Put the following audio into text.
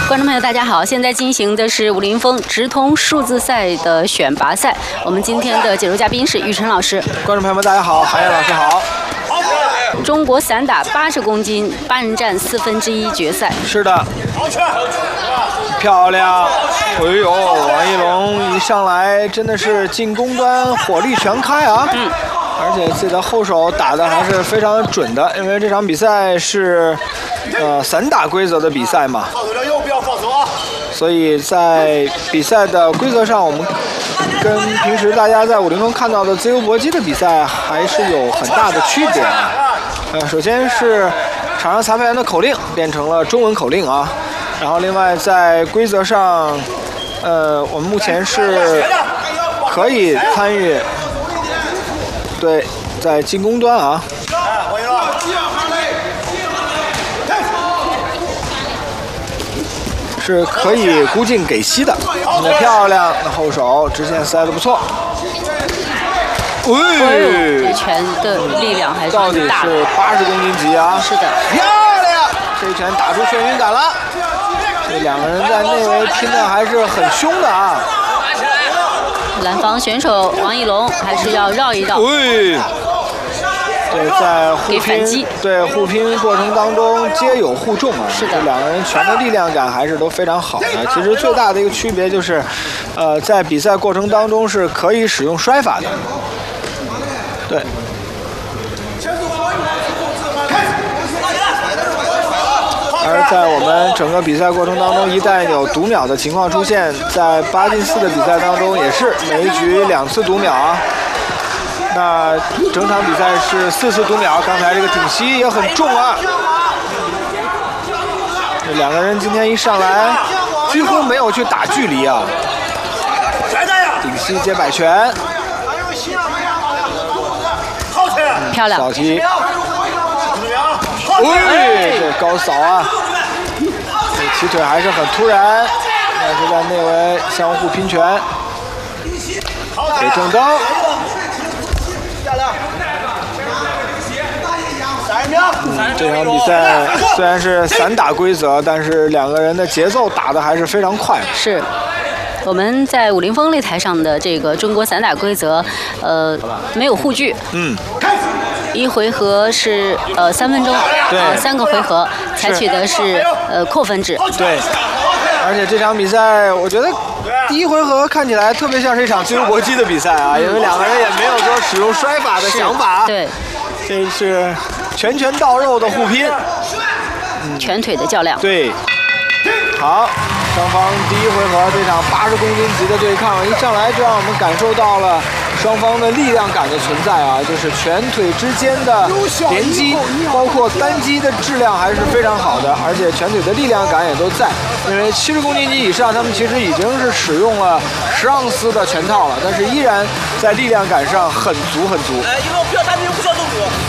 观众朋友，大家好！现在进行的是武林风直通数字赛的选拔赛。我们今天的解说嘉宾是玉成老师。 观众朋友们，大家好，韩燕老师好。 中国散打80公斤8人战1/4决赛。 是的，漂亮！哎呦，王一龙一上来真的是进攻端火力全开啊！而且自己的后手打得还是非常准的，因为这场比赛是散打规则的比赛嘛，所以在比赛的规则上，我们跟平时大家在武林风看到的自由搏击的比赛还是有很大的区别啊。首先是场上裁判员的口令变成了中文口令啊，然后另外在规则上，我们目前是可以参与。对，在进攻端啊，是可以孤劲给膝的，那漂亮，那后手直线塞得不错。 这拳的力量还是到底是80公斤级啊！ 是的， 漂亮，这一拳打出眩晕感了。这两个人在内围拼的还是很凶的啊。 蓝方选手王一龙还是要绕一绕。 对，在互拼过程当中皆有互中啊。 是的， 这两个人拳的力量感还是都非常好的。其实最大的一个区别就是，在比赛过程当中是可以使用摔法的。对。而在我们整个比赛过程当中，一旦有读秒的情况出现，在8进4的比赛当中也是每一局2次读秒啊。那整场比赛是4次读秒，刚才这个顶膝也很重啊。这两个人今天一上来几乎没有去打距离啊。顶膝接摆拳， 漂亮， 扫踢，这高扫啊，这起腿还是很突然，那是在内围相互拼拳，给正蹬。这场比赛虽然是散打规则，但是两个人的节奏打得还是非常快。 是，我们在武林风擂台上的这个中国散打规则，没有护具。一回合是3分钟，3个回合，采取的是扣分制。 对，而且这场比赛我觉得第一回合看起来特别像是一场自由搏击的比赛啊，因为两个人也没有说使用摔法的想法。 对， 这是拳拳到肉的互拼， 拳腿的较量。 对，好，双方第一回合这场80公斤级的对抗，一上来就让我们感受到了双方的力量感的存在啊，就是拳腿之间的连击，包括单击的质量还是非常好的，而且拳腿的力量感也都在。因为70公斤级以上，他们其实已经是使用了10盎司的拳套了，但是依然在力量感上很足很足。 因为我不要单兵，不需要动作。